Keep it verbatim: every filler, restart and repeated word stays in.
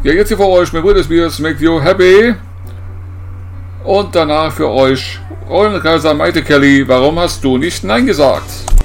Ja, jetzt hier für euch, mein Will Spears, Make You Happy. Und danach für euch, euren Kaiser Maite Kelly, warum hast du nicht Nein gesagt?